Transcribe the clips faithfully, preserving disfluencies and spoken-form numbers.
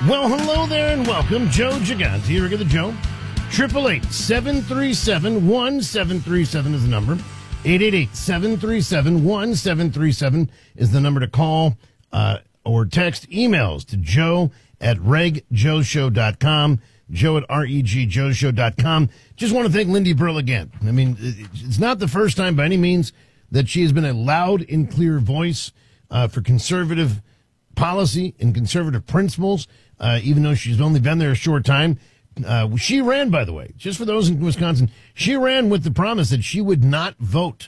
Well, hello there and welcome. Joe Gigante, here again, the Joe. eight eight eight, seven three seven, one seven three seven is the number. eight eight eight, seven three seven, one seven three seven is the number to call uh, or text. Emails to joe at reg joe show dot com, joe at R E G joe show dot com. Just want to thank Lindy Brill again. I mean, it's not the first time by any means that she has been a loud and clear voice uh, for conservative policy and conservative principles. Uh, even though she's only been there a short time. Uh, she ran, by the way, just for those in Wisconsin, she ran with the promise that she would not vote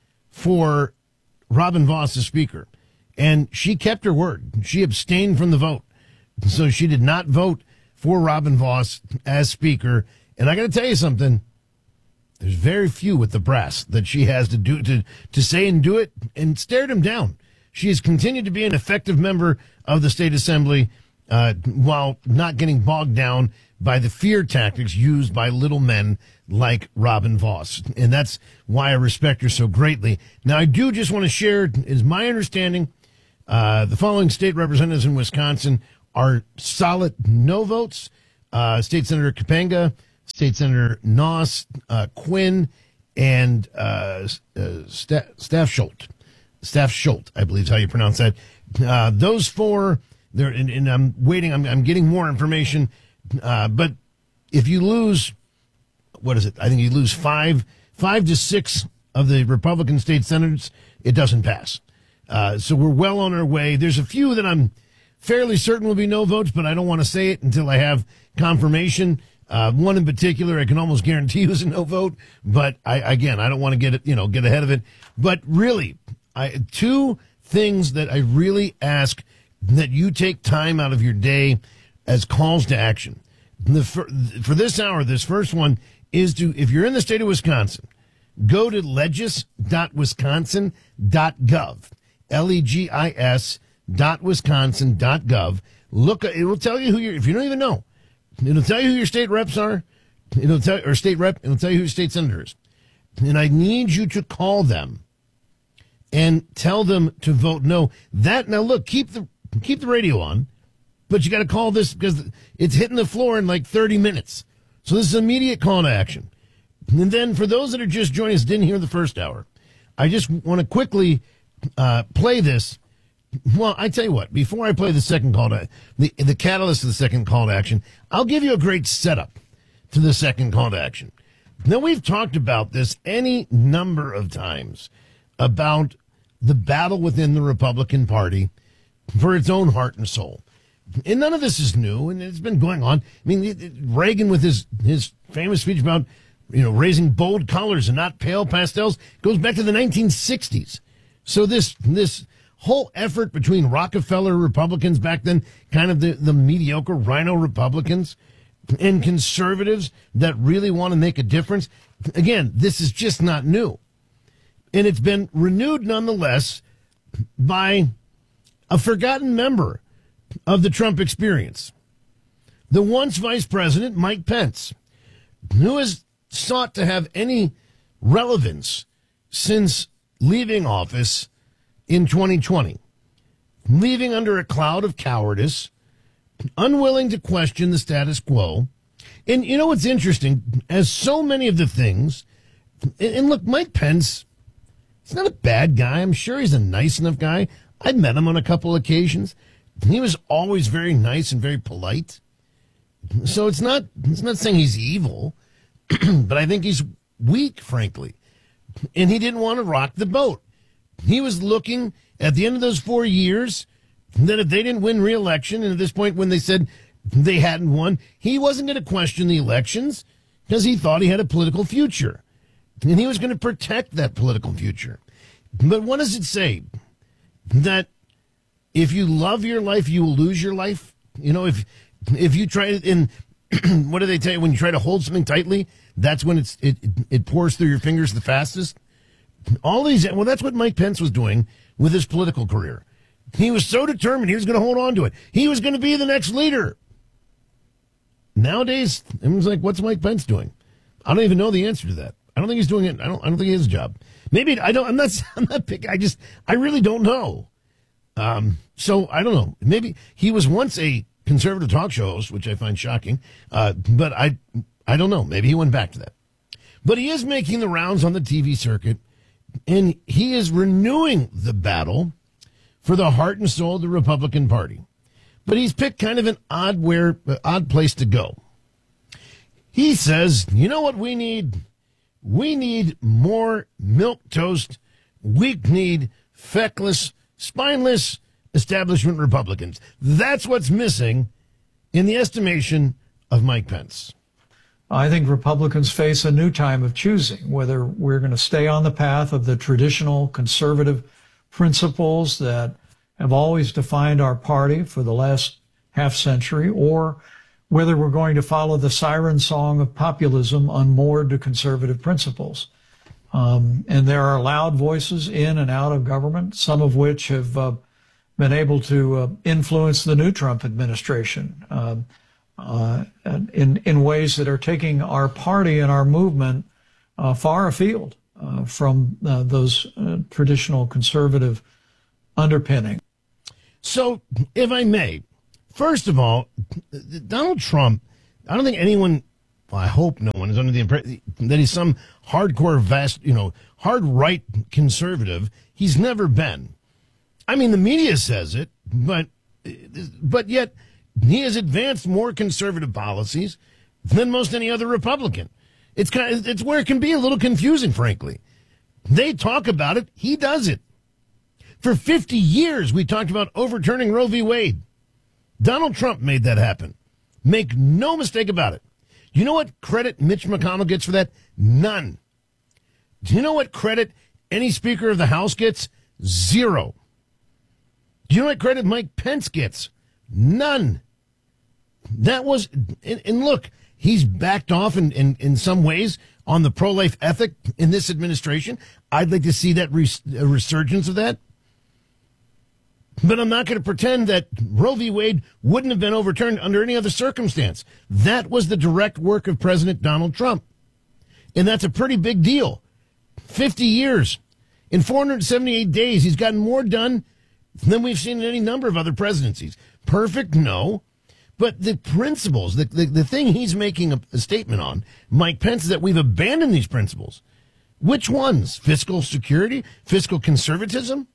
for Robin Vos as Speaker. And she kept her word. She abstained from the vote. So she did not vote for Robin Vos as Speaker. And I got to tell you something. There's very few with the brass that she has to do to, to say and do it, and stared him down. She has continued to be an effective member of the state assembly, Uh, while not getting bogged down by the fear tactics used by little men like Robin Vos. And that's why I respect her so greatly. Now, I do just want to share, is my understanding, uh, the following state representatives in Wisconsin are solid no votes. Uh, State Senator Kapanga, State Senator Noss, uh, Quinn, and uh, uh, Staff, Staff Schultz. Staff Schultz, I believe is how you pronounce that. Uh, those four... There, and, and I'm waiting. I'm, I'm getting more information. Uh, but if you lose, what is it? I think you lose five, five to six of the Republican state senators, it doesn't pass. Uh, so we're well on our way. There's a few that I'm fairly certain will be no votes, but I don't want to say it until I have confirmation. Uh, one in particular, I can almost guarantee you is a no vote. But I, again, I don't want to get it, you know, get ahead of it. But really, I, two things that I really ask that you take time out of your day as calls to action. The, for, for this hour, this first one is to, if you're in the state of Wisconsin, go to legis dot wisconsin dot gov, L E G I S dot wisconsin dot gov. Look, it will tell you who you're, if you don't even know, it'll tell you who your state reps are, it'll tell, or state rep, it'll tell you who your state senator is. And I need you to call them and tell them to vote no. That, now look, keep the, Keep the radio on, but you got to call this because it's hitting the floor in like thirty minutes. So this is immediate call to action. And then for those that are just joining us, didn't hear the first hour, I just want to quickly uh, play this. Well, I tell you what, before I play the second call to the the catalyst of the second call to action, I'll give you a great setup to the second call to action. Now, we've talked about this any number of times about the battle within the Republican Party for its own heart and soul. And none of this is new, and it's been going on. I mean, Reagan with his, his famous speech about, you know, raising bold colors and not pale pastels goes back to the nineteen sixties. So this this whole effort between Rockefeller Republicans back then, kind of the, the mediocre rhino Republicans, and conservatives that really want to make a difference, again, this is just not new. And it's been renewed nonetheless by a forgotten member of the Trump experience, the once Vice President Mike Pence, who has sought to have any relevance since leaving office in twenty twenty, leaving under a cloud of cowardice, unwilling to question the status quo. And you know what's interesting? As so many of the things, and look, Mike Pence, he's not a bad guy. I'm sure he's a nice enough guy. I've met him on a couple occasions. He was always very nice and very polite. So it's not, it's not saying he's evil, but I think he's weak, frankly. And he didn't want to rock the boat. He was looking at the end of those four years that if they didn't win re-election, and at this point when they said they hadn't won, he wasn't going to question the elections because he thought he had a political future. And he was going to protect that political future. But what does it say? That if you love your life, you will lose your life. You know, if if you try to, in what do they tell you? When you try to hold something tightly, that's when it's it it pours through your fingers the fastest. All these, well, that's what Mike Pence was doing with his political career. He was so determined he was going to hold on to it. He was going to be the next leader. Nowadays, everyone's like, what's Mike Pence doing? I don't even know the answer to that. I don't think he's doing it. I don't. I don't think he has a job. Maybe I don't. I'm not. I'm not picking. I just. I really don't know. Um. So I don't know. Maybe he was once a conservative talk show host, which I find shocking. Uh, but I, I don't know. Maybe he went back to that. But he is making the rounds on the T V circuit, and he is renewing the battle for the heart and soul of the Republican Party. But he's picked kind of an odd where, uh, odd place to go. He says, you know what we need? We need more milquetoast, weak-kneed, feckless, spineless establishment Republicans. That's what's missing in the estimation of Mike Pence. I think Republicans face a new time of choosing whether we're going to stay on the path of the traditional conservative principles that have always defined our party for the last half century, or whether we're going to follow the siren song of populism unmoored to conservative principles. Um, and there are loud voices in and out of government, some of which have uh, been able to uh, influence the new Trump administration uh, uh, in, in ways that are taking our party and our movement uh, far afield uh, from uh, those uh, traditional conservative underpinnings. So, if I may, first of all, Donald Trump, I don't think anyone, well, I hope no one is under the impression that he's some hardcore, vast, you know, hard right conservative. He's never been. I mean, the media says it, but but yet he has advanced more conservative policies than most any other Republican. It's kind of, it's where it can be a little confusing, frankly. They talk about it. He does it. For fifty years, we talked about overturning Roe v. Wade. Donald Trump made that happen. Make no mistake about it. You know what credit Mitch McConnell gets for that? None. Do you know what credit any Speaker of the House gets? Zero. Do you know what credit Mike Pence gets? None. That was, and, and look, he's backed off in, in, in some ways on the pro-life ethic in this administration. I'd like to see that res, a resurgence of that. But I'm not going to pretend that Roe v. Wade wouldn't have been overturned under any other circumstance. That was the direct work of President Donald Trump. And that's a pretty big deal. fifty years. In four hundred seventy-eight days, he's gotten more done than we've seen in any number of other presidencies. Perfect? No. But the principles, the, the, the thing he's making a, a statement on, Mike Pence, is that we've abandoned these principles. Which ones? Fiscal security? Fiscal conservatism?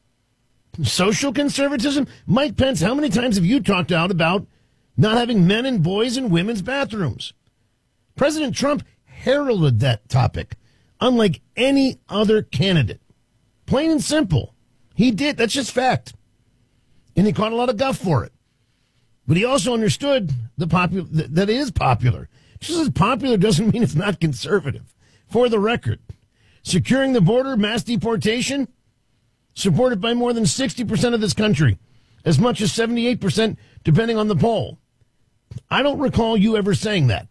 Social conservatism? Mike Pence, how many times have you talked out about not having men and boys in women's bathrooms? President Trump heralded that topic, unlike any other candidate. Plain and simple. He did. That's just fact. And he caught a lot of guff for it. But he also understood the popu- that it is popular. Just as popular doesn't mean it's not conservative. For the record, securing the border, mass deportation, supported by more than sixty percent of this country, as much as seventy-eight percent, depending on the poll. I don't recall you ever saying that.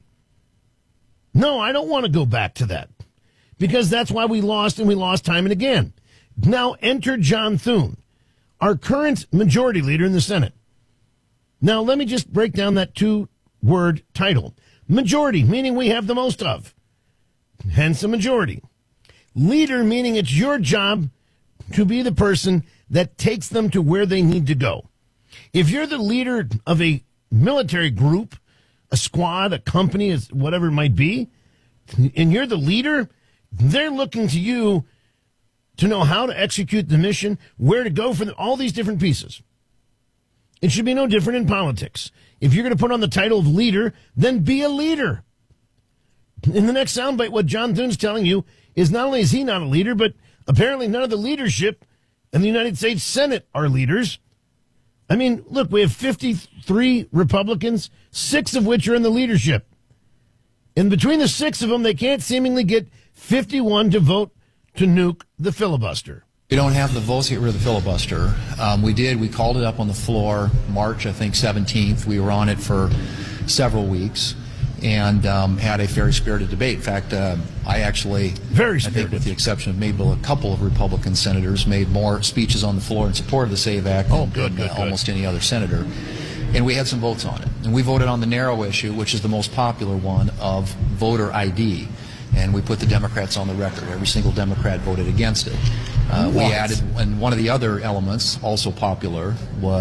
No, I don't want to go back to that, because that's why we lost, and we lost time and again. Now enter John Thune, our current majority leader in the Senate. Now, let me just break down that two-word title. Majority, meaning we have the most of. Hence a majority. Leader, meaning it's your job to be the person that takes them to where they need to go. If you're the leader of a military group, a squad, a company, whatever it might be, and you're the leader, they're looking to you to know how to execute the mission, where to go for the, all these different pieces. It should be no different in politics. If you're going to put on the title of leader, then be a leader. In the next soundbite, what John Thune's telling you is not only is he not a leader, but apparently none of the leadership in the United States Senate are leaders. I mean, look, we have fifty-three Republicans, six of which are in the leadership. And between the six of them, they can't seemingly get fifty-one to vote to nuke the filibuster. We don't have the votes to get rid of the filibuster. Um, we did. We called it up on the floor March, I think, seventeenth. We were on it for several weeks and um, had a very spirited debate. In fact, uh, I actually, very spirited. I think with the exception of maybe a couple of Republican senators, made more speeches on the floor in support of the SAVE Act oh, than, good, than good, almost good. any other senator. And we had some votes on it. And we voted on the narrow issue, which is the most popular one, of voter I D. And we put the Democrats on the record. Every single Democrat voted against it. Uh, we added, and one of the other elements, also popular, was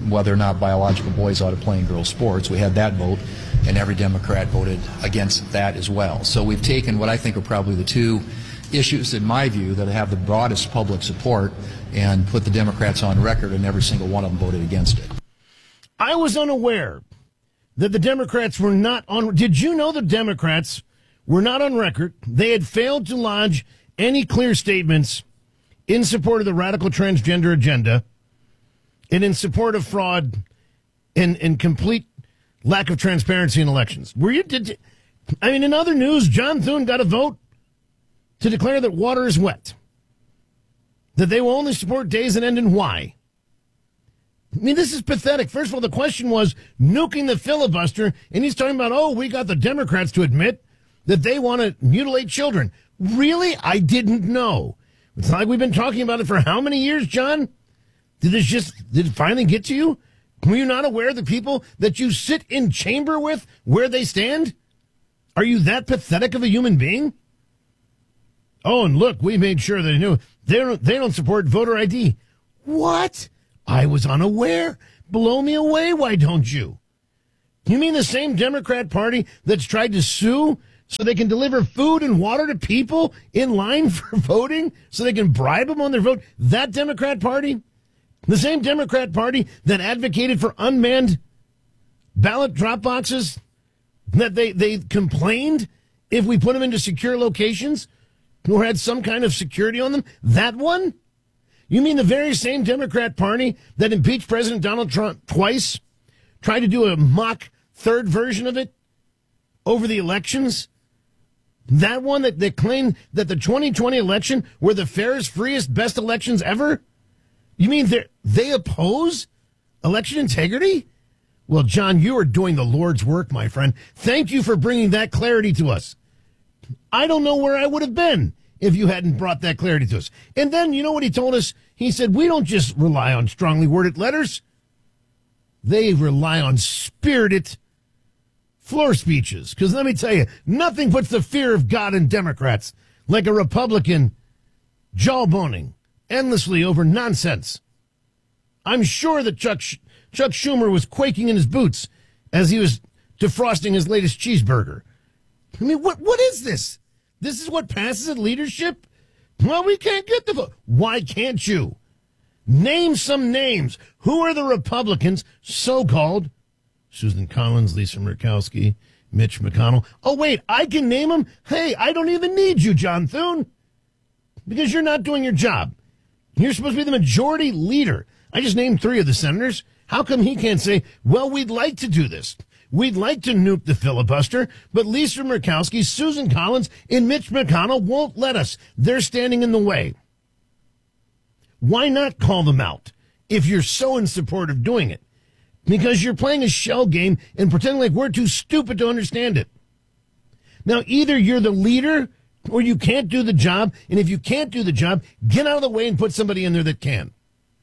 whether or not biological boys ought to play in girls' sports. We had that vote, and every Democrat voted against that as well. So we've taken what I think are probably the two issues, in my view, that have the broadest public support and put the Democrats on record, and every single one of them voted against it. I was unaware that the Democrats were not on. Did you know the Democrats were not on record? They had failed to lodge any clear statements in support of the radical transgender agenda and in support of fraud and, and complete lack of transparency in elections. Were you? Did, I mean, in other news, John Thune got a vote to declare that water is wet, that they will only support days that end in Y. I mean, this is pathetic. First of all, the question was nuking the filibuster, and he's talking about, oh, we got the Democrats to admit that they want to mutilate children. Really? I didn't know. It's not like we've been talking about it for how many years, John? Did this just, did it finally get to you? Were you not aware of the people that you sit in chamber with, where they stand? Are you that pathetic of a human being? Oh, and look, we made sure they knew they don't, they don't support voter I D. What? I was unaware. Blow me away, why don't you? You mean the same Democrat Party that's tried to sue so they can deliver food and water to people in line for voting so they can bribe them on their vote? That Democrat Party? The same Democrat Party that advocated for unmanned ballot drop boxes, that they, they complained if we put them into secure locations or had some kind of security on them? That one? You mean the very same Democrat Party that impeached President Donald Trump twice, tried to do a mock third version of it over the elections? That one that, that claimed that the twenty twenty election were the fairest, freest, best elections ever? You mean they oppose election integrity? Well, John, you are doing the Lord's work, my friend. Thank you for bringing that clarity to us. I don't know where I would have been if you hadn't brought that clarity to us. And then, you know what he told us? He said, we don't just rely on strongly worded letters. They rely on spirited floor speeches. Because let me tell you, nothing puts the fear of God in Democrats like a Republican jawboning endlessly over nonsense. I'm sure that Chuck, Sh- Chuck Schumer was quaking in his boots as he was defrosting his latest cheeseburger. I mean, what what is this? This is what passes at leadership? Well, we can't get the vote. Why can't you? Name some names. Who are the Republicans, so-called? Susan Collins, Lisa Murkowski, Mitch McConnell. Oh, wait, I can name them? Hey, I don't even need you, John Thune, because you're not doing your job. You're supposed to be the majority leader. I just named three of the senators. How come he can't say, well, we'd like to do this? We'd like to nuke the filibuster, but Lisa Murkowski, Susan Collins, and Mitch McConnell won't let us. They're standing in the way. Why not call them out if you're so in support of doing it? Because you're playing a shell game and pretending like we're too stupid to understand it. Now, either you're the leader or you can't do the job, and if you can't do the job, get out of the way and put somebody in there that can.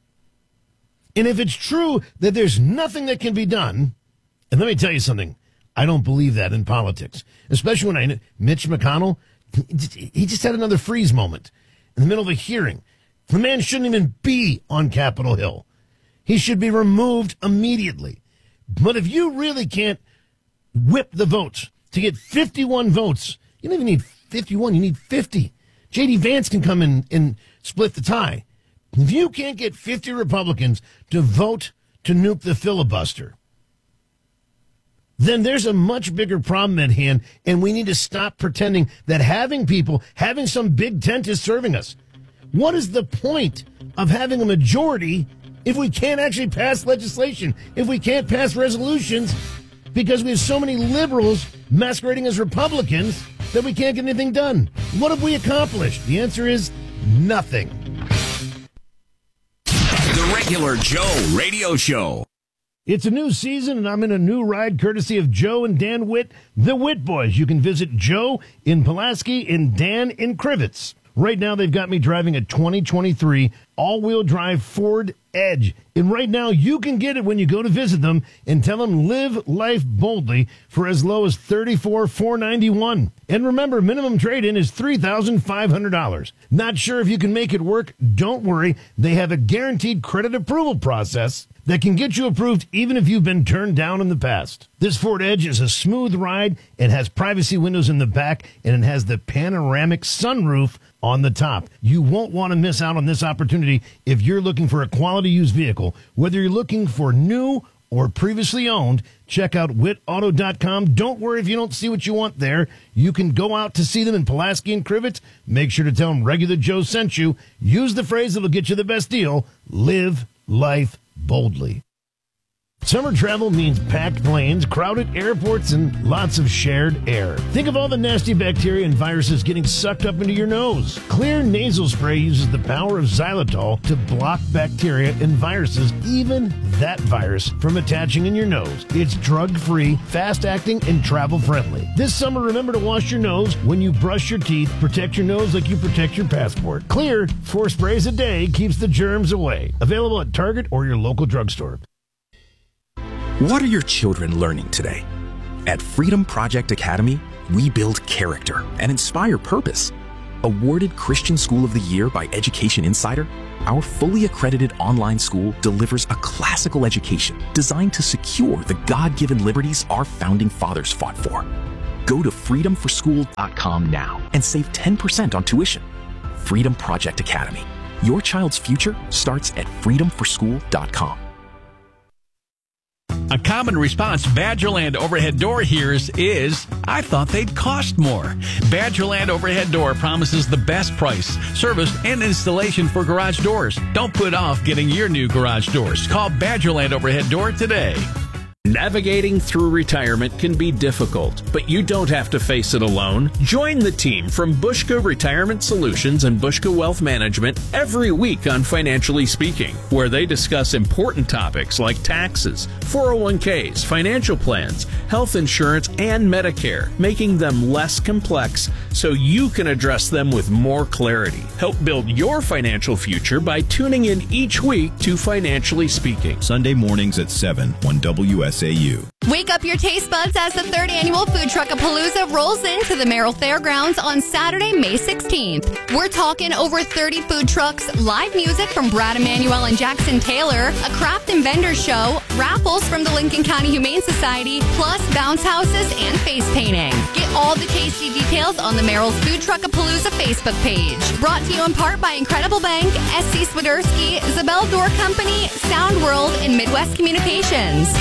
And if it's true that there's nothing that can be done, and let me tell you something, I don't believe that in politics, especially when I, Mitch McConnell, he just had another freeze moment in the middle of a hearing. The man shouldn't even be on Capitol Hill. He should be removed immediately. But if you really can't whip the votes to get fifty-one votes, you don't even need fifty-one, you need fifty. J D Vance can come in and split the tie. If you can't get fifty Republicans to vote to nuke the filibuster, then there's a much bigger problem at hand, and we need to stop pretending that having people, having some big tent is serving us. What is the point of having a majority if we can't actually pass legislation, if we can't pass resolutions because we have so many liberals masquerading as Republicans that we can't get anything done? What have we accomplished? The answer is nothing. The Regular Joe Radio Show. It's a new season, and I'm in a new ride courtesy of Joe and Dan Witt, the Witt Boys. You can visit Joe in Pulaski and Dan in Crivets. Right now, they've got me driving a twenty twenty-three all-wheel drive Ford Edge. And right now, you can get it when you go to visit them and tell them live life boldly for as low as thirty-four thousand four hundred ninety-one dollars. And remember, minimum trade-in is three thousand five hundred dollars. Not sure if you can make it work? Don't worry. They have a guaranteed credit approval process. that can get you approved even if you've been turned down in the past. This Ford Edge is a smooth ride. It has privacy windows in the back, and it has the panoramic sunroof on the top. You won't want to miss out on this opportunity if you're looking for a quality used vehicle. Whether you're looking for new or previously owned, check out wit auto dot com. Don't worry if you don't see what you want there. You can go out to see them in Pulaski and Crivets. Make sure to tell them Regular Joe sent you. Use the phrase that'll get you the best deal. Live life boldly. Summer travel means packed planes, crowded airports, and lots of shared air. Think of all the nasty bacteria and viruses getting sucked up into your nose. Clear nasal spray uses the power of xylitol to block bacteria and viruses, even that virus, from attaching in your nose. It's drug-free, fast-acting, and travel-friendly. This summer, remember to wash your nose when you brush your teeth. Protect your nose like you protect your passport. Clear, four sprays a day keeps the germs away. Available at Target or your local drugstore. What are your children learning today? At Freedom Project Academy, we build character and inspire purpose. Awarded Christian School of the Year by Education Insider, our fully accredited online school delivers a classical education designed to secure the God-given liberties our founding fathers fought for. Go to freedom for school dot com now and save ten percent on tuition. Freedom Project Academy. Your child's future starts at freedom for school dot com. A common response Badgerland Overhead Door hears is, I thought they'd cost more. Badgerland Overhead Door promises the best price, service, and installation for garage doors. Don't put off getting your new garage doors. Call Badgerland Overhead Door today. Navigating through retirement can be difficult, but you don't have to face it alone. Join the team from Bushka Retirement Solutions and Bushka Wealth Management every week on Financially Speaking, where they discuss important topics like taxes, four oh one k's, financial plans, health insurance, and Medicare, making them less complex so you can address them with more clarity. Help build your financial future by tuning in each week to Financially Speaking. Sunday mornings at seven on W S A U. Wake up your taste buds as the third annual Food Truckapalooza rolls into the Merrill Fairgrounds on Saturday, May sixteenth. We're talking over thirty food trucks, live music from Brad Emanuel and Jackson Taylor, a craft and vendor show, raffles from the Lincoln County Humane Society, plus bounce houses and face painting. Get all the tasty details on the Merrill's Food Truckapalooza Facebook page. Brought to you in part by Incredible Bank, S C Swiderski, Zabel Door Company, Sound World, and Midwest Communications.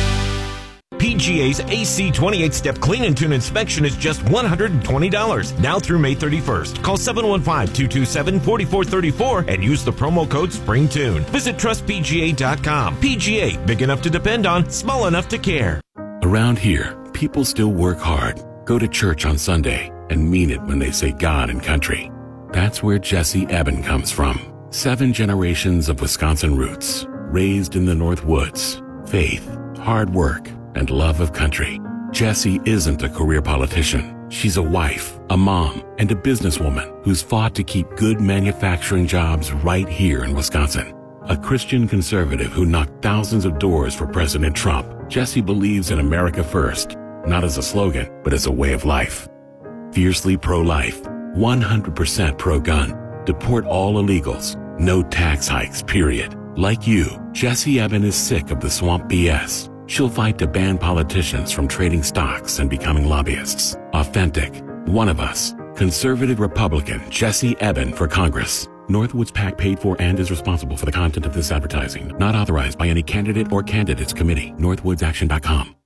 P G A's A C twenty-eight step clean and tune inspection is just one hundred twenty dollars now through May thirty-first. Call seven one five, two two seven, four four three four and use the promo code SPRINGTUNE. Visit trust P G A dot com. P G A, big enough to depend on, small enough to care. Around here, people still work hard, go to church on Sunday, and mean it when they say God and country. That's where Jesse Eben comes from. Seven generations of Wisconsin roots, raised in the North Woods, faith, hard work, and love of country. Jessie isn't a career politician. She's a wife, a mom, and a businesswoman who's fought to keep good manufacturing jobs right here in Wisconsin. A Christian conservative who knocked thousands of doors for President Trump, Jessie believes in America first, not as a slogan, but as a way of life. Fiercely pro-life, one hundred percent pro-gun, deport all illegals, no tax hikes, period. Like you, Jessie Eben is sick of the swamp B S. She'll fight to ban politicians from trading stocks and becoming lobbyists. Authentic, one of us, conservative Republican Jessie Eben for Congress. Northwoods PAC paid for and is responsible for the content of this advertising. Not authorized by any candidate or candidates committee. northwoods action dot com.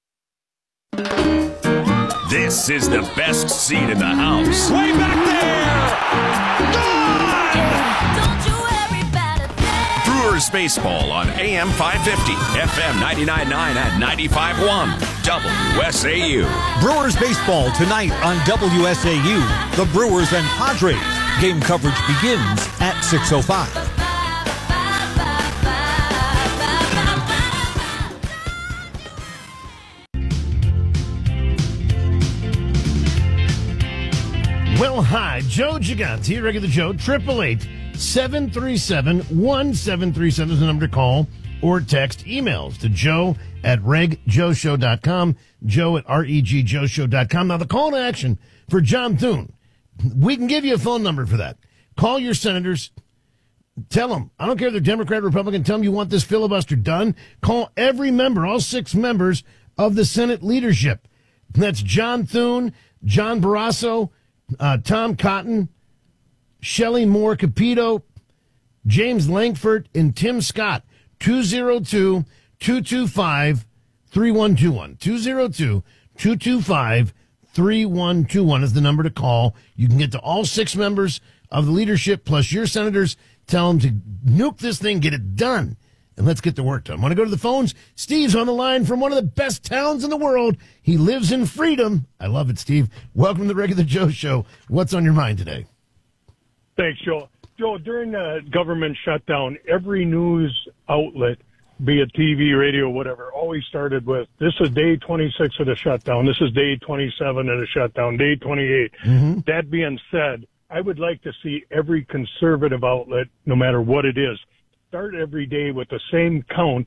This is the best seat in the house. Way back there! Gone! Brewers baseball on A M five fifty, F M ninety-nine point nine and ninety-five point one, W S A U. Brewers baseball tonight on W S A U. The Brewers and Padres. Game coverage begins at six oh five. Well, hi, Joe Gigante here, Regular Joe, triple eight seven three seven, one seven three seven is the number to call or text. Emails to joe at reg joe show dot com, joe at reg joe show dot com. Now, the call to action for John Thune, we can give you a phone number for that. Call your senators, Tell them. I don't care if they're Democrat or Republican. Tell them you want this filibuster done. Call every member, all six members of the Senate leadership. That's John Thune, John Barrasso, uh, Tom Cotton, Shelley Moore Capito, James Lankford, and Tim Scott. two oh two, two two five, three one two one. two oh two, two two five, three one two one is the number to call. You can get to all six members of the leadership plus your senators. Tell them to nuke this thing, get it done, and let's get the work done. Want to go to the phones? Steve's on the line from one of the best towns in the world. He lives in freedom. I love it, Steve. Welcome to the Regular Joe Show. What's on your mind today? Thanks, Joe. Joe, during the government shutdown, every news outlet, be it T V, radio, whatever, always started with, this is day twenty-six of the shutdown. This is day twenty-seven of the shutdown, day twenty-eight. Mm-hmm. That being said, I would like to see every conservative outlet, no matter what it is, start every day with the same count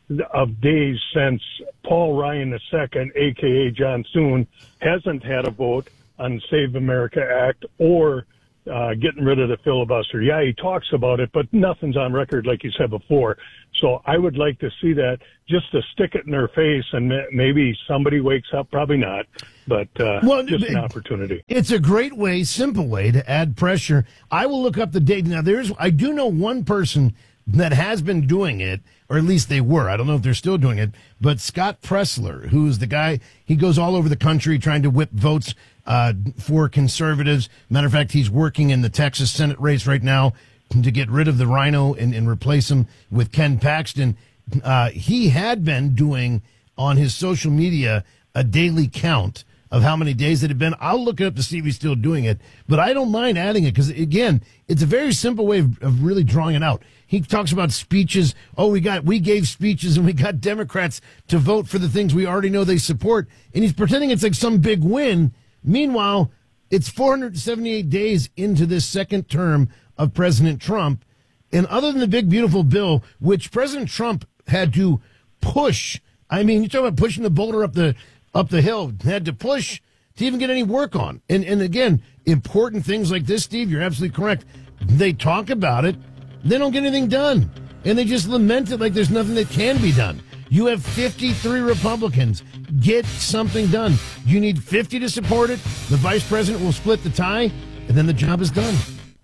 of days since Paul Ryan the Second, a k a. John Thune, hasn't had a vote on Save America Act or uh, getting rid of the filibuster. Yeah, he talks about it, but nothing's on record like you said before. So I would like to see that just to stick it in their face, and maybe somebody wakes up, probably not, but uh, well, just an opportunity. It's a great way, simple way to add pressure. I will look up the date. Now, there's, I do know one person that has been doing it, or at least they were. I don't know if they're still doing it, but Scott Pressler, who's the guy, he goes all over the country trying to whip votes uh, for conservatives. Matter of fact, he's working in the Texas Senate race right now to get rid of the Rhino and, and replace him with Ken Paxton. Uh, he had been doing on his social media a daily count of how many days it had been. I'll look it up to see if he's still doing it, but I don't mind adding it because, again, it's a very simple way of, of really drawing it out. He talks about speeches. Oh, we got, we gave speeches and we got Democrats to vote for the things we already know they support. And he's pretending it's like some big win. Meanwhile, it's four hundred seventy-eight days into this second term of President Trump. And other than the big, beautiful bill, which President Trump had to push, I mean, you're talking about pushing the boulder up the, up the hill, had to push to even get any work on. And, and again, important things like this, Steve, you're absolutely correct. They talk about it. They don't get anything done. And they just lament it like there's nothing that can be done. You have fifty-three Republicans. Get something done. You need fifty to support it. The vice president will split the tie, and then the job is done.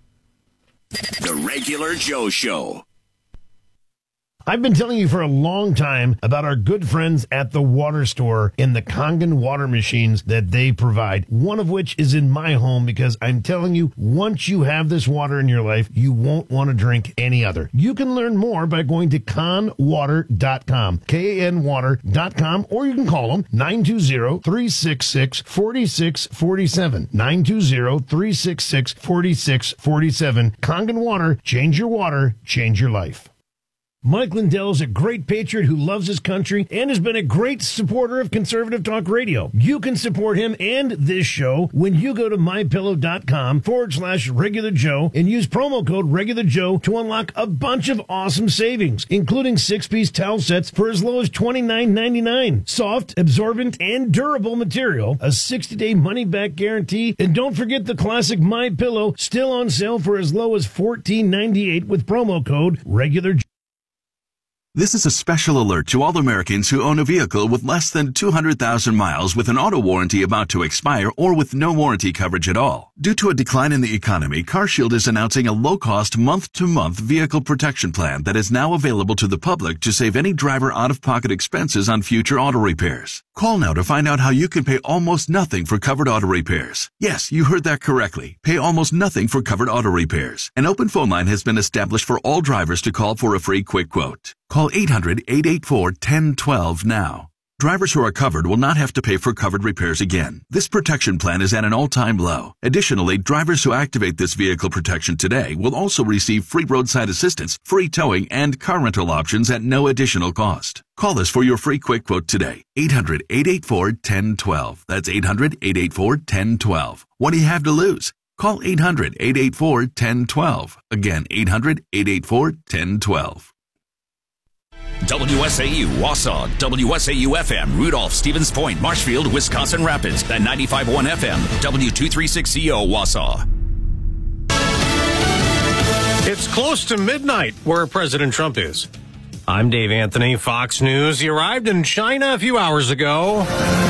The Regular Joe Show. I've been telling you for a long time about our good friends at the water store and the Kangen water machines that they provide, one of which is in my home because I'm telling you, once you have this water in your life, you won't want to drink any other. You can learn more by going to kan water dot com, K A N water dot com, or you can call them nine two zero, three six six, four six four seven, nine two zero, three six six, four six four seven. Kangen Water, change your water, change your life. Mike Lindell is a great patriot who loves his country and has been a great supporter of Conservative Talk Radio. You can support him and this show when you go to mypillow.com forward slash regular Joe and use promo code regular Joe to unlock a bunch of awesome savings, including six-piece towel sets for as low as twenty-nine ninety-nine. Soft, absorbent, and durable material, a sixty-day money-back guarantee, and don't forget the classic My Pillow, still on sale for as low as fourteen ninety-eight with promo code regular Joe. This is a special alert to all Americans who own a vehicle with less than two hundred thousand miles with an auto warranty about to expire or with no warranty coverage at all. Due to a decline in the economy, CarShield is announcing a low-cost month-to-month vehicle protection plan that is now available to the public to save any driver out-of-pocket expenses on future auto repairs. Call now to find out how you can pay almost nothing for covered auto repairs. Yes, you heard that correctly. Pay almost nothing for covered auto repairs. An open phone line has been established for all drivers to call for a free quick quote. Call eight hundred, eight eight four, one zero one two now. Drivers who are covered will not have to pay for covered repairs again. This protection plan is at an all-time low. Additionally, drivers who activate this vehicle protection today will also receive free roadside assistance, free towing, and car rental options at no additional cost. Call us for your free quick quote today. eight hundred, eight eight four, one zero one two. That's eight hundred, eight eight four, one zero one two. What do you have to lose? Call eight hundred, eight eight four, one zero one two. Again, eight hundred, eight eight four, one zero one two. W S A U, Wausau, W S A U F M, Rudolph, Stevens Point, Marshfield, Wisconsin Rapids, and ninety-five point one F M, W two thirty-six C O, Wausau. It's close to midnight where President Trump is. I'm Dave Anthony, Fox News. He arrived in China a few hours ago.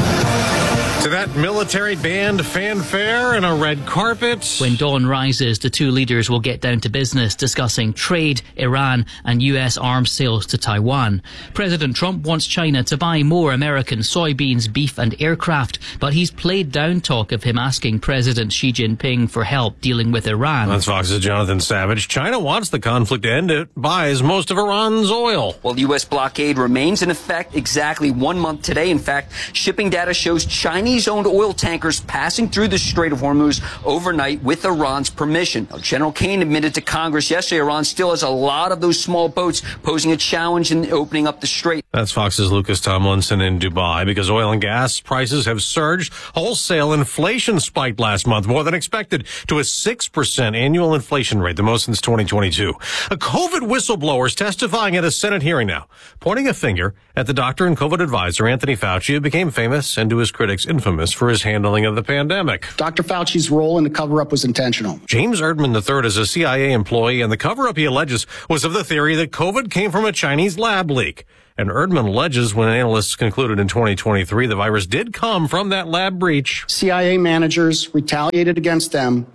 To that military band fanfare and a red carpet. When dawn rises, the two leaders will get down to business discussing trade, Iran and U S arms sales to Taiwan. President Trump wants China to buy more American soybeans, beef and aircraft, but he's played down talk of him asking President Xi Jinping for help dealing with Iran. That's Fox's Jonathan Savage. China wants the conflict to end. It buys most of Iran's oil. Well, the U S blockade remains in effect exactly one month today. In fact, shipping data shows Chinese owned oil tankers passing through the Strait of Hormuz overnight with Iran's permission. Now, General Kane admitted to Congress yesterday Iran still has a lot of those small boats, posing a challenge in opening up the strait. That's Fox's Lucas Tomlinson in Dubai. Because oil and gas prices have surged, wholesale inflation spiked last month more than expected to a six percent annual inflation rate, the most since twenty twenty-two. A COVID whistleblower is testifying at a Senate hearing now, pointing a finger at the doctor and COVID advisor Anthony Fauci, who became famous and to his critics infamous for his handling of the pandemic. Doctor Fauci's role in the cover-up was intentional. James Erdman the third is a C I A employee, and the cover-up, he alleges, was of the theory that COVID came from a Chinese lab leak. And Erdman alleges when analysts concluded in twenty twenty-three the virus did come from that lab breach. C I A managers retaliated against them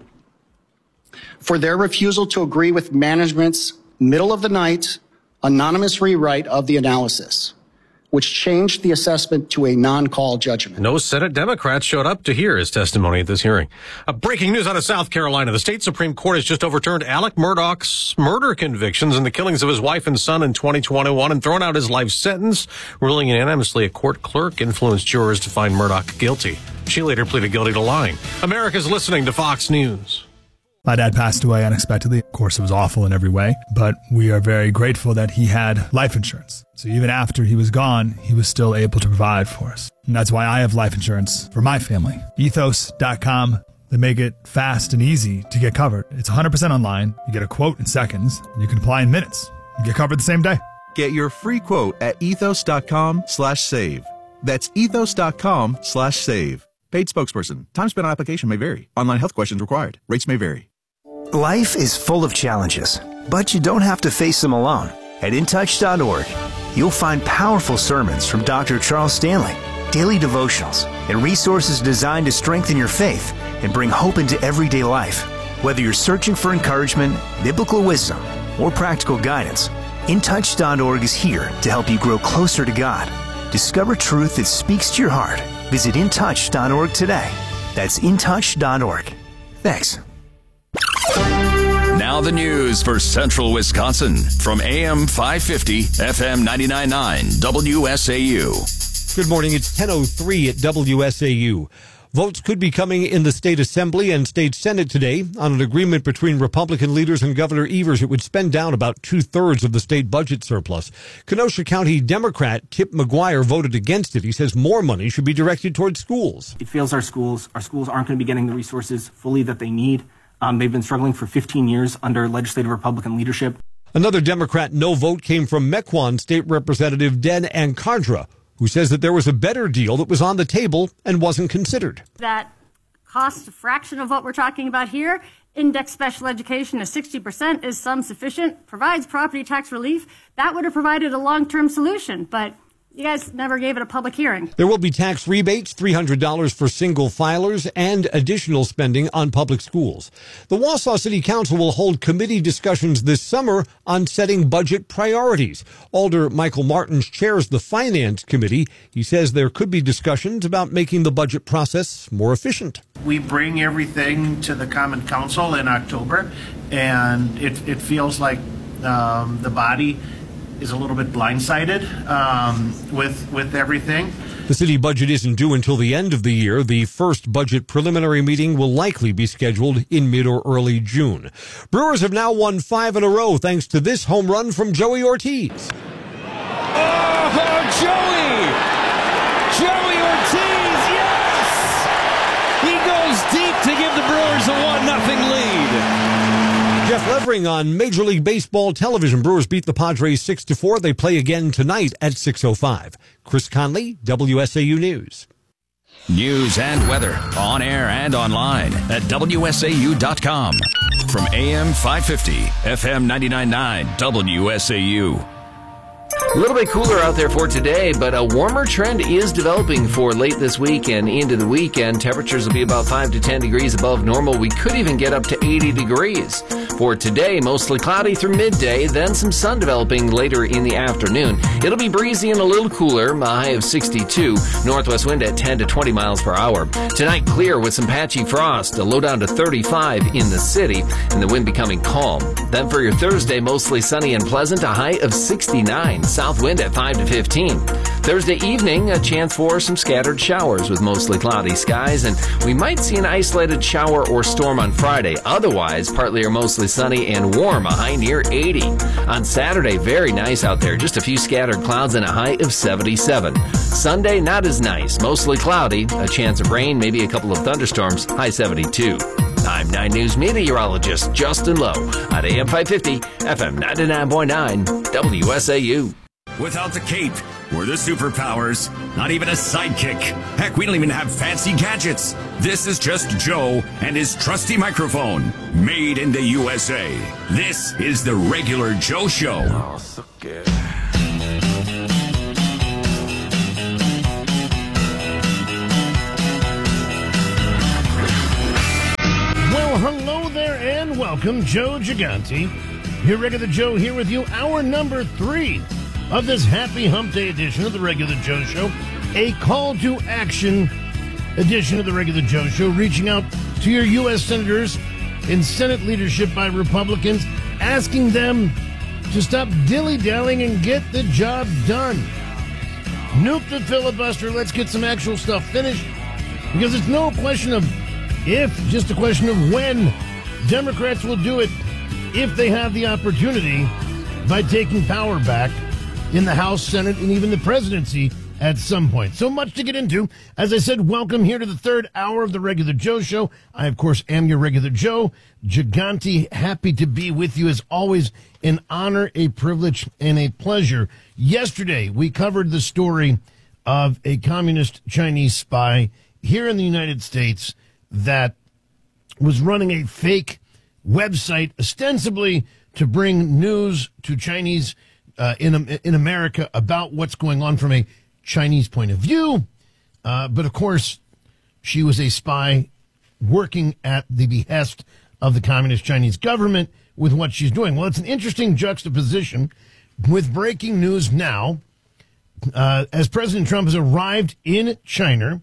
for their refusal to agree with management's middle-of-the-night anonymous rewrite of the analysis, which changed the assessment to a non-call judgment. No Senate Democrats showed up to hear his testimony at this hearing. Uh, breaking news out of South Carolina. The state Supreme Court has just overturned Alec Murdaugh's murder convictions and the killings of his wife and son in twenty twenty-one and thrown out his life sentence, ruling unanimously a court clerk influenced jurors to find Murdaugh guilty. She later pleaded guilty to lying. America's listening to Fox News. My dad passed away unexpectedly. Of course, it was awful in every way, but we are very grateful that he had life insurance. So even after he was gone, he was still able to provide for us. And that's why I have life insurance for my family. ethos dot com. They make it fast and easy to get covered. It's one hundred percent online. You get a quote in seconds, and you can apply in minutes. You get covered the same day. Get your free quote at ethos dot com slash save. That's ethos dot com slash save. Paid spokesperson. Time spent on application may vary. Online health questions required. Rates may vary. Life is full of challenges, but you don't have to face them alone. At in touch dot org, you'll find powerful sermons from Doctor Charles Stanley, daily devotionals, and resources designed to strengthen your faith and bring hope into everyday life. Whether you're searching for encouragement, biblical wisdom, or practical guidance, in touch dot org is here to help you grow closer to God. Discover truth that speaks to your heart. Visit in touch dot org today. That's in touch dot org. Thanks. Now the news for Central Wisconsin from A M five fifty, F M ninety-nine point nine, W S A U. Good morning. It's ten oh three at W S A U. Votes could be coming in the state assembly and state senate today on an agreement between Republican leaders and Governor Evers. It would spend down about two-thirds of the state budget surplus. Kenosha County Democrat Tip McGuire voted against it. He says more money should be directed towards schools. It fails our schools. Our schools aren't going to be getting the resources fully that they need. Um, they've been struggling for fifteen years under legislative Republican leadership. Another Democrat no vote came from Mequon State Representative Den Ankardra, who says that there was a better deal that was on the table and wasn't considered. That costs a fraction of what we're talking about here. Index special education to sixty percent is some sufficient, provides property tax relief. That would have provided a long-term solution, but you guys never gave it a public hearing. There will be tax rebates, three hundred dollars for single filers, and additional spending on public schools. The Wausau City Council will hold committee discussions this summer on setting budget priorities. Alder Michael Martins chairs the Finance Committee. He says there could be discussions about making the budget process more efficient. We bring everything to the Common Council in October, and it, it feels like um, the body is a little bit blindsided um, with with everything. The city budget isn't due until the end of the year. The first budget preliminary meeting will likely be scheduled in mid or early June. Brewers have now won five in a row thanks to this home run from Joey Ortiz. Oh, Joey! Joey Ortiz, yes! He goes deep to give the Brewers a one nothing lead. Jeff Levering on Major League Baseball television. Brewers beat the Padres six to four. They play again tonight at six oh five. Chris Conley, W S A U News. News and weather on air and online at W S A U dot com. From A M five fifty, F M ninety-nine point nine, W S A U. A little bit cooler out there for today, but a warmer trend is developing for late this week and into the weekend. Temperatures will be about five to ten degrees above normal. We could even get up to eighty degrees. For today, mostly cloudy through midday, then some sun developing later in the afternoon. It'll be breezy and a little cooler, a high of sixty-two. Northwest wind at ten to twenty miles per hour. Tonight, clear with some patchy frost, a low down to thirty-five in the city, and the wind becoming calm. Then for your Thursday, mostly sunny and pleasant, a high of sixty-nine. South wind at five to fifteen. Thursday evening, a chance for some scattered showers with mostly cloudy skies, and we might see an isolated shower or storm on Friday. Otherwise, partly or mostly sunny and warm, a high near eighty. On Saturday, very nice out there, just a few scattered clouds and a high of seventy-seven. Sunday, not as nice, mostly cloudy, a chance of rain, maybe a couple of thunderstorms, high seventy-two. I'm nine News meteorologist Justin Lowe at A M five fifty, F M ninety-nine point nine, W S A U. Without the cape or the superpowers, not even a sidekick. Heck, we don't even have fancy gadgets. This is just Joe and his trusty microphone, made in the U S A. This is the Regular Joe Show. Oh, so good. Well, hello there and welcome, Joe Gigante. Here, Regular Joe, here with you, hour number three of this Happy Hump Day edition of the Regular Joe Show, a call to action edition of the Regular Joe Show, reaching out to your U S senators in Senate leadership by Republicans, asking them to stop dilly-dallying and get the job done. Nuke the filibuster, let's get some actual stuff finished, because it's no question of if, just a question of when. Democrats will do it if they have the opportunity by taking power back in the House, Senate, and even the presidency at some point. So much to get into. As I said, welcome here to the third hour of the Regular Joe Show. I, of course, am your Regular Joe Gigante. Happy to be with you. As always, an honor, a privilege, and a pleasure. Yesterday, we covered the story of a communist Chinese spy here in the United States that was running a fake website ostensibly to bring news to Chinese Uh, in in America about what's going on from a Chinese point of view. Uh, but of course, she was a spy working at the behest of the communist Chinese government with what she's doing. Well, it's an interesting juxtaposition with breaking news now. Uh, as President Trump has arrived in China,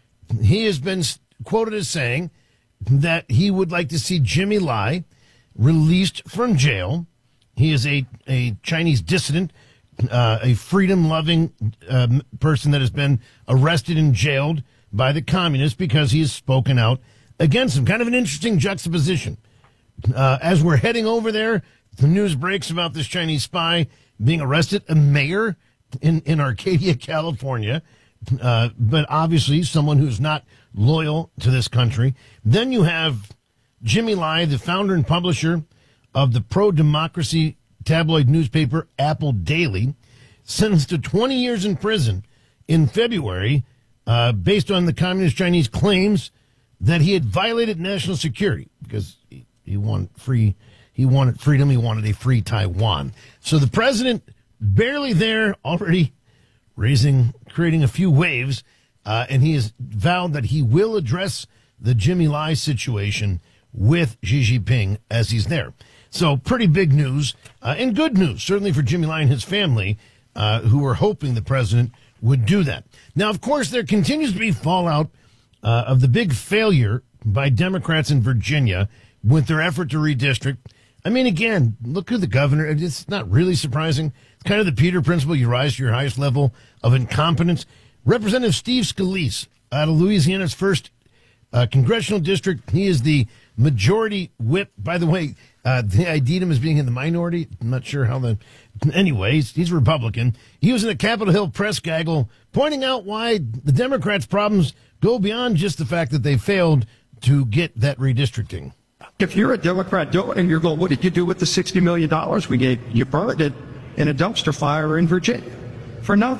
he has been quoted as saying that he would like to see Jimmy Lai released from jail. He is a, a Chinese dissident, uh, a freedom-loving uh, person that has been arrested and jailed by the communists because he has spoken out against them. Kind of an interesting juxtaposition. Uh, as we're heading over there, the news breaks about this Chinese spy being arrested, a mayor in, in Arcadia, California, uh, but obviously someone who's not loyal to this country. Then you have Jimmy Lai, the founder and publisher of the pro-democracy tabloid newspaper Apple Daily, sentenced to twenty years in prison in February uh, based on the communist Chinese claims that he had violated national security because he, he wanted free, he wanted freedom, he wanted a free Taiwan. So the president, barely there, already raising, creating a few waves, uh, and he has vowed that he will address the Jimmy Lai situation with Xi Jinping as he's there. So pretty big news, uh, and good news, certainly for Jimmy Lai and his family, uh, who were hoping the president would do that. Now, of course, there continues to be fallout uh, of the big failure by Democrats in Virginia with their effort to redistrict. I mean, again, look at the governor. It's not really surprising. It's kind of the Peter principle. You rise to your highest level of incompetence. Representative Steve Scalise out of Louisiana's first uh, congressional district. He is the majority whip. By the way, uh, they I D'd him as being in the minority. I'm not sure how the... Anyways, he's Republican. He was in a Capitol Hill press gaggle pointing out why the Democrats' problems go beyond just the fact that they failed to get that redistricting. If you're a Democrat and you're going, what did you do with the sixty million dollars we gave? You burned it in a dumpster fire in Virginia for nothing.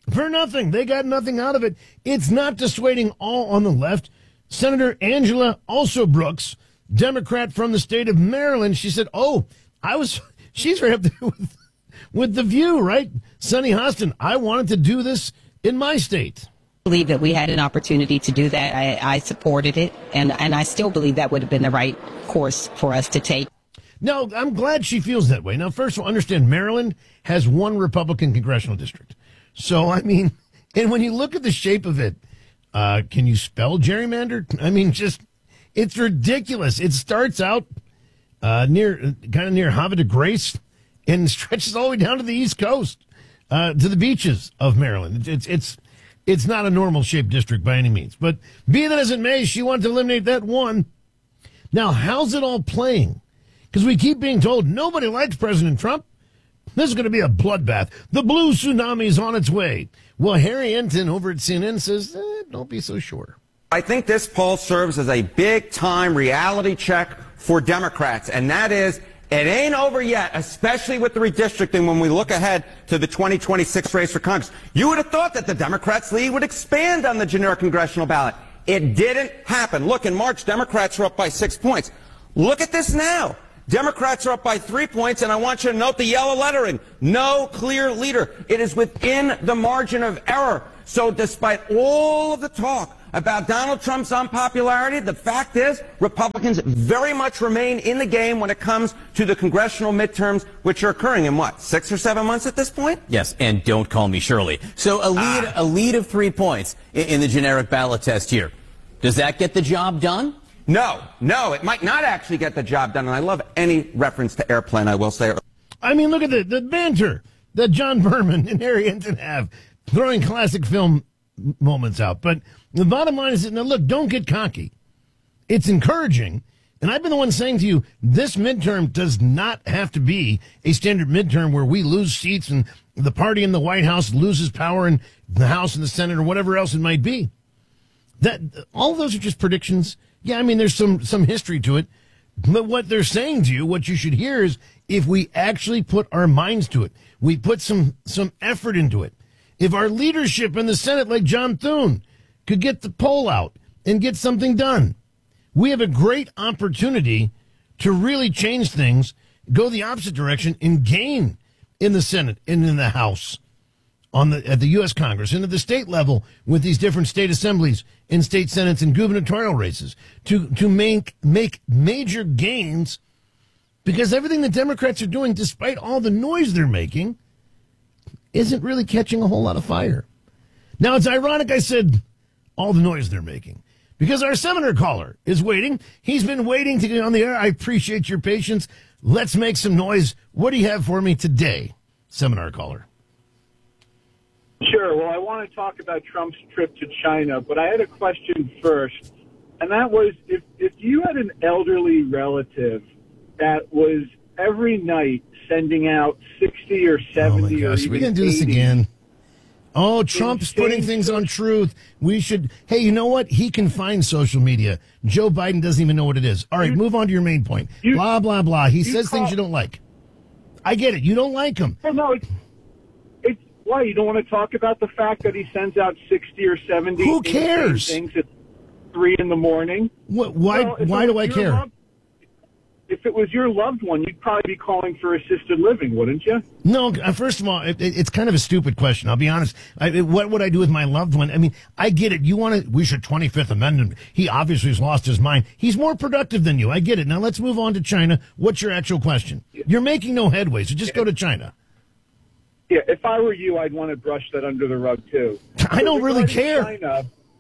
For nothing. They got nothing out of it. It's not dissuading all on the left. Senator Angela also Brooks, Democrat from the state of Maryland, she said, oh, I was, she's right up there with, with The View, right? Sunny Hostin, I wanted to do this in my state. I believe that we had an opportunity to do that. I, I supported it, and, and I still believe that would have been the right course for us to take. No, I'm glad she feels that way. Now, first of all, understand Maryland has one Republican congressional district. So, I mean, and when you look at the shape of it, uh, can you spell gerrymander? I mean, just, it's ridiculous. It starts out uh, near, kind of near Havre de Grace and stretches all the way down to the East Coast, uh, to the beaches of Maryland. It's, it's, it's not a normal shaped district by any means. But be that as it may, she wanted to eliminate that one. Now, how's it all playing? Because we keep being told nobody likes President Trump. This is going to be a bloodbath. The blue tsunami is on its way. Well, Harry Enton over at C N N says, eh, don't be so sure. I think this poll serves as a big-time reality check for Democrats, and that is, it ain't over yet, especially with the redistricting when we look ahead to the twenty twenty-six race for Congress. You would have thought that the Democrats' lead would expand on the generic congressional ballot. It didn't happen. Look, in March, Democrats were up by six points. Look at this now. Democrats are up by three points, and I want you to note the yellow lettering. No clear leader. It is within the margin of error. So despite all of the talk about Donald Trump's unpopularity, the fact is Republicans very much remain in the game when it comes to the congressional midterms, which are occurring in, what, six or seven months at this point? Yes, and don't call me Shirley. So a lead, ah. a lead of three points in, in the generic ballot test here. Does that get the job done? No, no, it might not actually get the job done, and I love any reference to airplane, I will say. I mean, look at the, the banter that John Berman and Harry Enton have, throwing classic film moments out. But the bottom line is, now look, don't get cocky. It's encouraging, and I've been the one saying to you, this midterm does not have to be a standard midterm where we lose seats and the party in the White House loses power in the House and the Senate or whatever else it might be. That all of those are just predictions. Yeah, I mean, there's some, some history to it. But what they're saying to you, what you should hear is if we actually put our minds to it, we put some, some effort into it. If our leadership in the Senate, like John Thune, could get the poll out and get something done, we have a great opportunity to really change things, go the opposite direction, and gain in the Senate and in the House, on the at the U S Congress, and at the state level with these different state assemblies and state senates and gubernatorial races to, to make, make major gains, because everything the Democrats are doing, despite all the noise they're making, isn't really catching a whole lot of fire. Now, it's ironic I said all the noise they're making, because our seminar caller is waiting. He's been waiting to get on the air. I appreciate your patience. Let's make some noise. What do you have for me today, seminar caller? Sure. Well, I want to talk about Trump's trip to China, but I had a question first, and that was if, if you had an elderly relative that was every night sending out sixty or seventy oh my gosh, or even we're going to do this eighty again. Oh, Trump's putting things on Truth. We should, hey, you know what? He can find social media. Joe Biden doesn't even know what it is. All right, move on to your main point. You, blah, blah, blah. He says call, things you don't like. I get it. You don't like him. Well, no, it's, it's, why? You don't want to talk about the fact that he sends out sixty or seventy Who cares? things at three in the morning? What, why well, Why do I care? Loved, if it was your loved one, you'd probably be calling for assisted living, wouldn't you? No, first of all, it, it's kind of a stupid question. I'll be honest. I, what would I do with my loved one? I mean, I get it. You want to, we should twenty-fifth Amendment. He obviously has lost his mind. He's more productive than you. I get it. Now let's move on to China. What's your actual question? You're making no headway, so just go to China. Yeah, if I were you, I'd want to brush that under the rug, too. I don't so really care. China,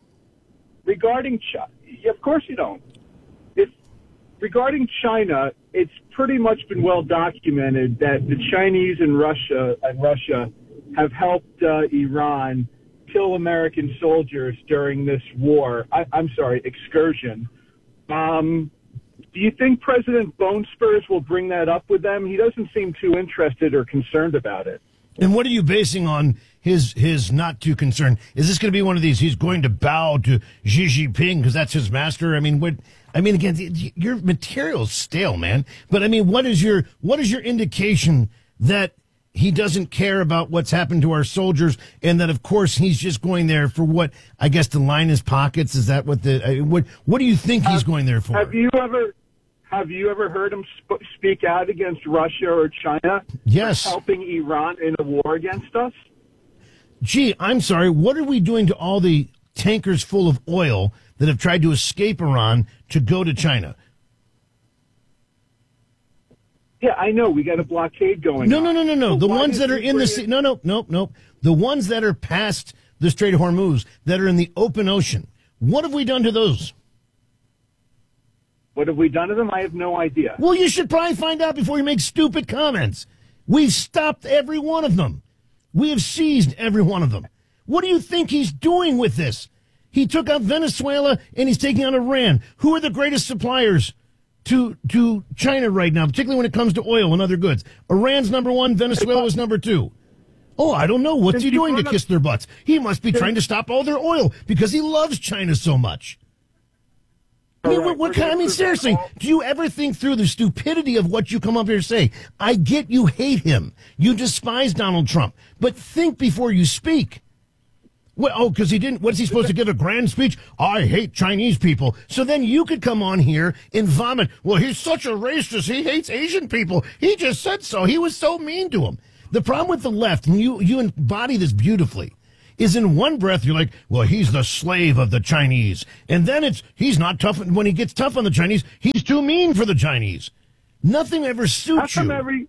regarding China, yeah, of course you don't. If, regarding China, it's pretty much been well documented that the Chinese and Russia and Russia have helped uh, Iran kill American soldiers during this war. I, I'm sorry, excursion. Um, do you think President Bone Spurs will bring that up with them? He doesn't seem too interested or concerned about it. And what are you basing on his his not too concerned? Is this going to be one of these, he's going to bow to Xi Jinping because that's his master? I mean, what, I mean, again, your material's stale, man. But I mean, what is your, what is your indication that he doesn't care about what's happened to our soldiers, and that, of course, he's just going there for what, I guess, to line his pockets? Is that what the, uh, what, what do you think he's Have- going there for? Have you ever have you ever heard him sp- speak out against Russia or China? Yes. For helping Iran in a war against us? Gee, I'm sorry, what are we doing to all the tankers full of oil that have tried to escape Iran to go to China? Yeah, I know. We got a blockade going No, on. no, no, no, no. But The why ones that didn't are we in the bring sea. it- No, no, no, no. The ones that are past the Strait of Hormuz, that are in the open ocean. What have we done to those? What have we done to them? I have no idea. Well, you should probably find out before you make stupid comments. We've stopped every one of them. We have seized every one of them. What do you think he's doing with this? He took out Venezuela and he's taking out Iran. Who are the greatest suppliers to to China right now, particularly when it comes to oil and other goods? Iran's number one, Venezuela is number two. Oh, I don't know. What's he doing to kiss their butts? He must be trying to stop all their oil because he loves China so much. I mean, what, what kind, I mean, seriously, do you ever think through the stupidity of what you come up here to say? I get you hate him. You despise Donald Trump. But think before you speak. Well, oh, because he didn't, what is he supposed to give a grand speech? I hate Chinese people. So then you could come on here and vomit. Well, he's such a racist. He hates Asian people. He just said so. He was so mean to him. The problem with the left, and you, you embody this beautifully, is in one breath you're like, well, he's the slave of the Chinese. And then it's, he's not tough. When he gets tough on the Chinese, he's too mean for the Chinese. Nothing ever suits How come you. every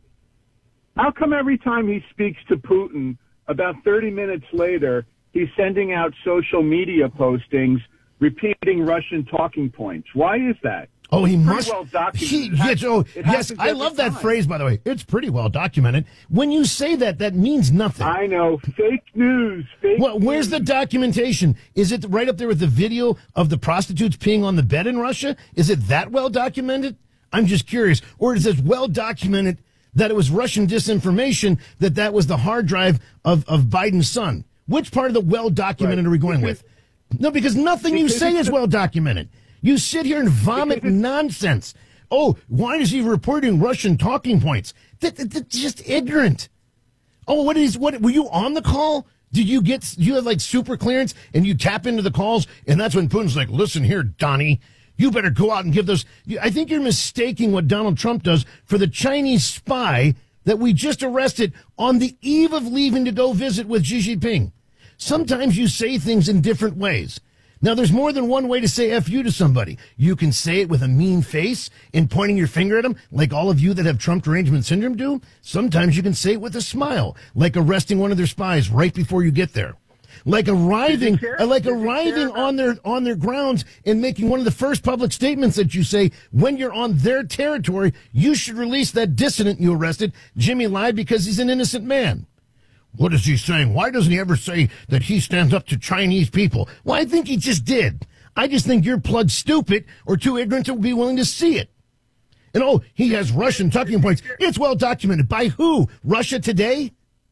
How come every time he speaks to Putin, about thirty minutes later, he's sending out social media postings repeating Russian talking points? Why is that? Oh, he Pretty must. well documented. He, It hap- yes, oh, it yes, happens I every love that time. phrase, by the way. It's pretty well documented. When you say that, that means nothing. I know. Fake news. Fake Well, where's the documentation? Is it right up there with the video of the prostitutes peeing on the bed in Russia? Is it that well documented? I'm just curious. Or is it well documented that it was Russian disinformation, that that was the hard drive of, of Biden's son? Which part of the well documented Right. are we going Because- with? No, because nothing you because say it's is the- well documented. You sit here and vomit nonsense. Oh, why is he reporting Russian talking points? That, that, that's just ignorant. Oh, what is what? Were you on the call? Did you get? You have like super clearance, and you tap into the calls, and that's when Putin's like, "Listen here, Donnie, you better go out and give those." I think you're mistaking what Donald Trump does for the Chinese spy that we just arrested on the eve of leaving to go visit with Xi Jinping. Sometimes you say things in different ways. Now, there's more than one way to say F you to somebody. You can say it with a mean face and pointing your finger at them, like all of you that have Trump derangement syndrome do. Sometimes you can say it with a smile, like arresting one of their spies right before you get there. Like arriving, uh, like arriving on their, on their grounds and making one of the first public statements that you say when you're on their territory, you should release that dissident you arrested. Jimmy lied because he's an innocent man. What is he saying? Why doesn't he ever say that he stands up to Chinese people? Well, I think he just did. I just think you're plug stupid or too ignorant to be willing to see it. And oh, he has Russian talking points. It's well documented. By who? Russia Today?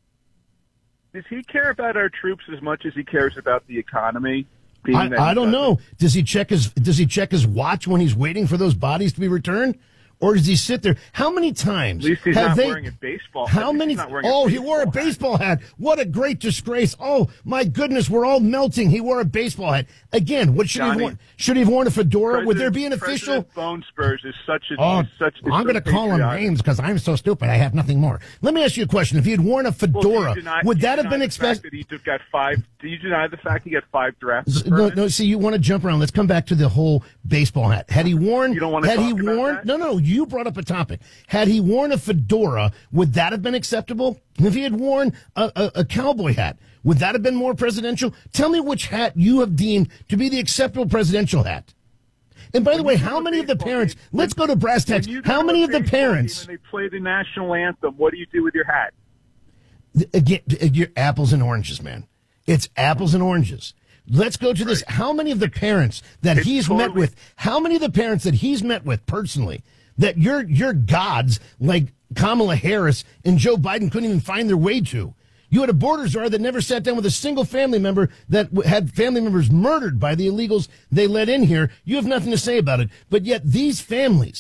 Does he care about our troops as much as he cares about the economy? being I, that I he don't doesn't? know. Does he check his Does he check his watch when he's waiting for those bodies to be returned? Or does he sit there? How many times At least he's have not they? wearing a baseball. How at least many? he's not wearing a Oh, he wore a baseball hat. What a great disgrace! Oh my goodness, we're all melting. He wore a baseball hat again. What should he have Johnny, worn? Should he have worn a fedora? Would there be an President official? Bone Spurs is such a Oh, is such. Is I'm so going to call him patriotic. names because I'm so stupid. I have nothing more. Let me ask you a question. If he had worn a Well, do you fedora, deny- would do you that have deny been the expected? fact that he just got five? Do you deny the fact he got five drafts? No, no. See, you want to jump around. Let's come back to the whole baseball hat. Had he worn? You don't want to Had he talk about worn? that? No, no. You brought up a topic. Had he worn a fedora, would that have been acceptable? If he had worn a, a, a cowboy hat, would that have been more presidential? Tell me which hat you have deemed to be the acceptable presidential hat. And by the way, how many of the parents? Let's go to brass tacks. When you go How to many a of the baseball parents? game and they play the national anthem. What do you do with your hat? Again, you're apples and oranges, man. It's apples and oranges. Let's go to this. How many of the parents that It's he's met totally- with, how many of the parents that he's met with personally, that your your gods like Kamala Harris and Joe Biden couldn't even find their way to? You had a border czar that never sat down with a single family member that w- had family members murdered by the illegals they let in here. You have nothing to say about it. But yet these families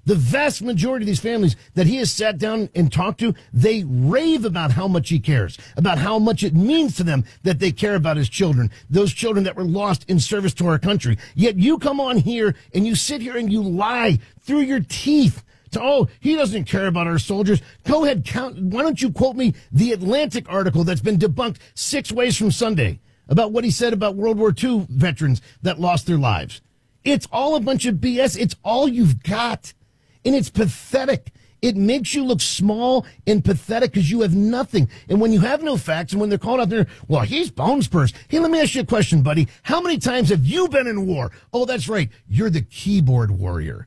The vast majority of these families that he has sat down and talked to, they rave about how much he cares, about how much it means to them that they care about his children, those children that were lost in service to our country. Yet you come on here and you sit here and you lie through your teeth. To, oh, he doesn't care about our soldiers. Go ahead, count. Why don't you quote me the Atlantic article that's been debunked six ways from Sunday about what he said about World War Two veterans that lost their lives. It's all a bunch of B S. It's all you've got. And it's pathetic. It makes you look small and pathetic because you have nothing. And when you have no facts and when they're called out there, well, he's bones burst. Hey, let me ask you a question, buddy. How many times have you been in war? Oh, that's right. You're the keyboard warrior.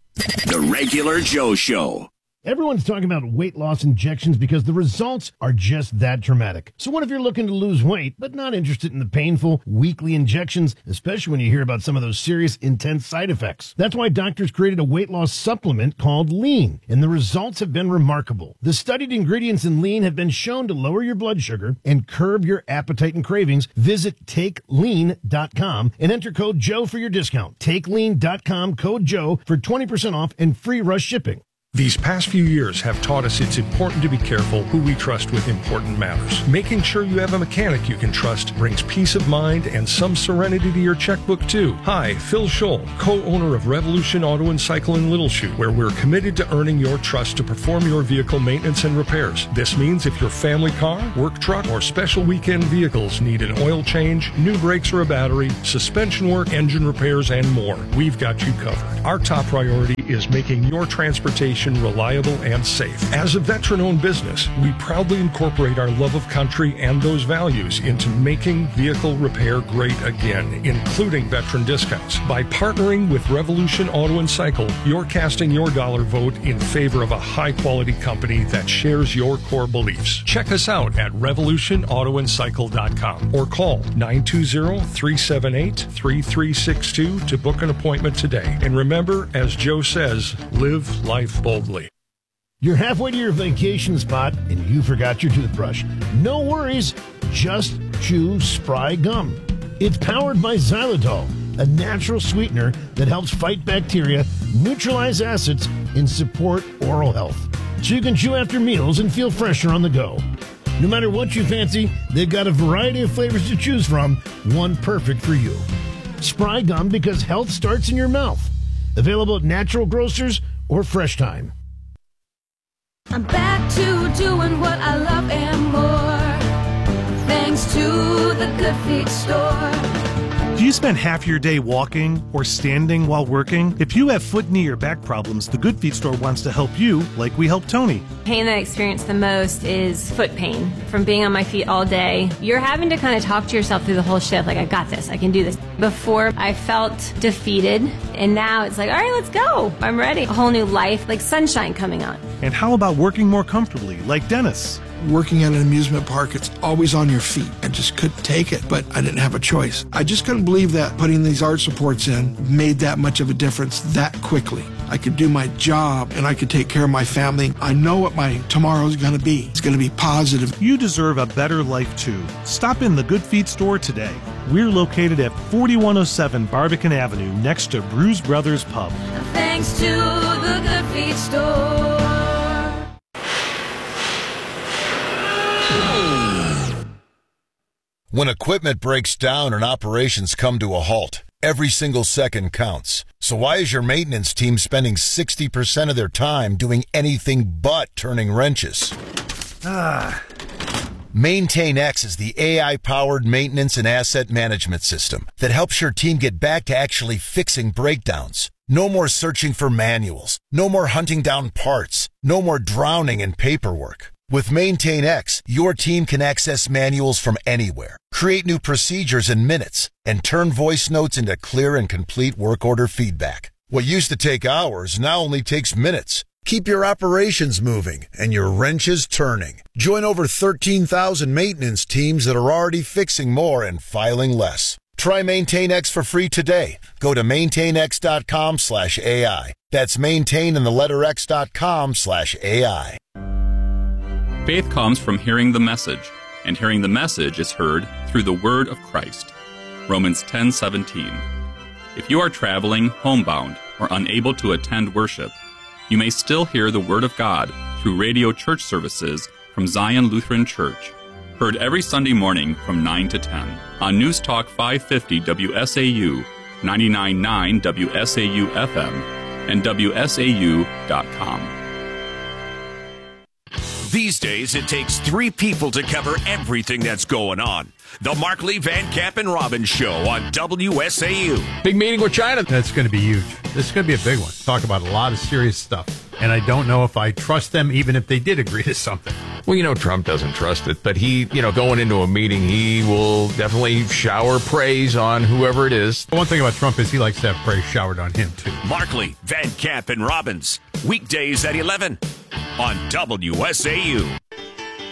The Regular Joe Show. Everyone's talking about weight loss injections because the results are just that dramatic. So what if you're looking to lose weight, but not interested in the painful weekly injections, especially when you hear about some of those serious, intense side effects? That's why doctors created a weight loss supplement called Lean, and the results have been remarkable. The studied ingredients in Lean have been shown to lower your blood sugar and curb your appetite and cravings. Visit take lean dot com and enter code Joe for your discount. take lean dot com, code Joe for twenty percent off and free rush shipping. These past few years have taught us it's important to be careful who we trust with important matters. Making sure you have a mechanic you can trust brings peace of mind and some serenity to your checkbook, too. Hi, Phil Scholl, co-owner of Revolution Auto and Cycle in Little Chute, where we're committed to earning your trust to perform your vehicle maintenance and repairs. This means if your family car, work truck, or special weekend vehicles need an oil change, new brakes or a battery, suspension work, engine repairs, and more, we've got you covered. Our top priority is making your transportation reliable and safe. As a veteran-owned business, we proudly incorporate our love of country and those values into making vehicle repair great again, including veteran discounts. By partnering with Revolution Auto and Cycle, you're casting your dollar vote in favor of a high-quality company that shares your core beliefs. Check us out at revolution auto and cycle dot com or call nine two zero, three seven eight, three three six two to book an appointment today. And remember, as Joe says, live life boldly. You're halfway to your vacation spot and you forgot your toothbrush. No worries, just chew Spry Gum. It's powered by xylitol, a natural sweetener that helps fight bacteria, neutralize acids, and support oral health. So you can chew after meals and feel fresher on the go. No matter what you fancy, they've got a variety of flavors to choose from, one perfect for you. Spry Gum, because health starts in your mouth. Available at natural grocers or Fresh Time. I'm back to doing what I love and more, thanks to the Good Feet store. Do you spend half your day walking or standing while working? If you have foot, knee, or back problems, the Good Feet store wants to help you like we help Tony. Pain that I experience the most is foot pain from being on my feet all day. You're having to kind of talk to yourself through the whole shift, like, I got this, I can do this. Before, I felt defeated, and now it's like, all right, let's go. I'm ready. A whole new life, like sunshine coming on. And how about working more comfortably, like Dennis? Working at an amusement park, it's always on your feet. I just couldn't take it, but I didn't have a choice. I just couldn't believe that putting these arch supports in made that much of a difference that quickly. I could do my job and I could take care of my family. I know what my tomorrow's going to be. It's going to be positive. You deserve a better life too. Stop in the Good Feet store today. We're located at forty-one oh seven Barbican Avenue next to Bruise Brothers Pub. Thanks to the Good Feet store. When equipment breaks down and operations come to a halt, every single second counts. So why is your maintenance team spending sixty percent of their time doing anything but turning wrenches? Ah. MaintainX is the A I-powered maintenance and asset management system that helps your team get back to actually fixing breakdowns. No more searching for manuals. No more hunting down parts. No more drowning in paperwork. With MaintainX, your team can access manuals from anywhere, create new procedures in minutes, and turn voice notes into clear and complete work order feedback. What used to take hours now only takes minutes. Keep your operations moving and your wrenches turning. Join over thirteen thousand maintenance teams that are already fixing more and filing less. Try MaintainX for free today. Go to maintainx.com slash AI. That's maintain in the letter X dot com slash AI. Faith comes from hearing the message, and hearing the message is heard through the word of Christ. Romans ten seventeen. If you are traveling, homebound, or unable to attend worship, you may still hear the Word of God through radio church services from Zion Lutheran Church, heard every Sunday morning from nine to ten on News Talk five fifty W S A U, ninety-nine point nine W S A U F M, and W S A U dot com. These days, it takes three people to cover everything that's going on. The Markley, Van Camp, and Robbins Show on W S A U. Big meeting with China. That's going to be huge. This is going to be a big one. Talk about a lot of serious stuff. And I don't know if I trust them, even if they did agree to something. Well, you know, Trump doesn't trust it, but he, you know, going into a meeting, he will definitely shower praise on whoever it is. One thing about Trump is he likes to have praise showered on him, too. Markley, Van Camp, and Robbins. Weekdays at eleven on W S A U.